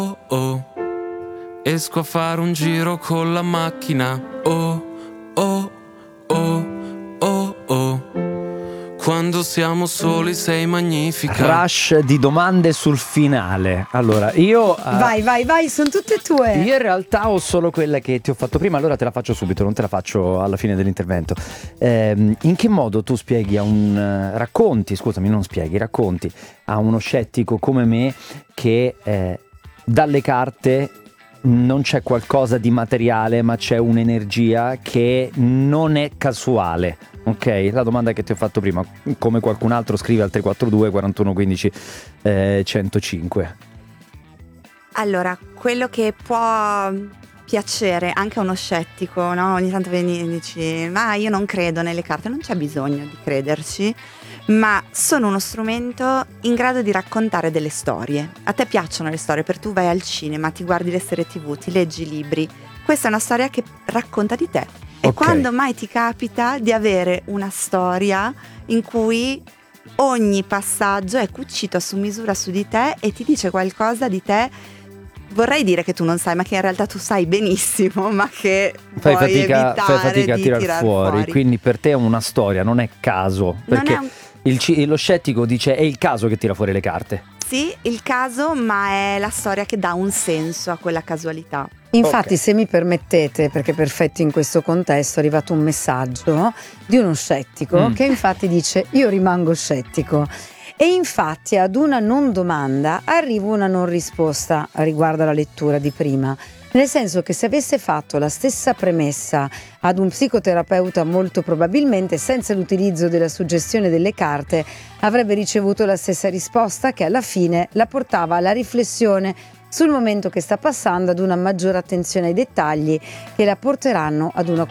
oh, esco a fare un giro con la macchina. Oh, oh, oh, oh, oh. Quando siamo soli sei magnifica. Rush di domande sul finale. Allora, io Vai, sono tutte tue. Io in realtà ho solo quelle che ti ho fatto prima, allora te la faccio subito, non te la faccio alla fine dell'intervento. In che modo tu spieghi racconti a uno scettico come me che dalle carte non c'è qualcosa di materiale, ma c'è un'energia che non è casuale? Ok, la domanda che ti ho fatto prima, come qualcun altro scrive al 342 41 15 105. Allora, quello che può piacere anche a uno scettico, no? Ogni tanto vieni e dici, ma io non credo nelle carte, non c'è bisogno di crederci, ma sono uno strumento in grado di raccontare delle storie. A te piacciono le storie, per tu vai al cinema, ti guardi le serie TV, ti leggi i libri. Questa è una storia che racconta di te. E Ok. quando mai ti capita di avere una storia in cui ogni passaggio è cucito su misura su di te e ti dice qualcosa di te, vorrei dire che tu non sai, ma che in realtà tu sai benissimo, ma che Fai puoi fatica a di tirar fuori. Quindi per te è una storia, non è caso. Perché Non è lo scettico dice è il caso che tira fuori le carte. Sì, il caso, ma è la storia che dà un senso a quella casualità. Infatti, Ok. se mi permettete, perché è perfetto in questo contesto, è arrivato un messaggio di uno scettico che infatti dice: io rimango scettico. E infatti ad una non domanda arriva una non risposta riguardo alla lettura di prima. Nel senso che se avesse fatto la stessa premessa ad un psicoterapeuta, molto probabilmente senza l'utilizzo della suggestione delle carte avrebbe ricevuto la stessa risposta, che alla fine la portava alla riflessione sul momento che sta passando, ad una maggiore attenzione ai dettagli che la porteranno ad una